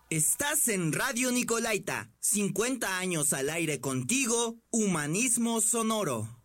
Estás en Radio Nicolaita, 50 años al aire contigo, Humanismo Sonoro.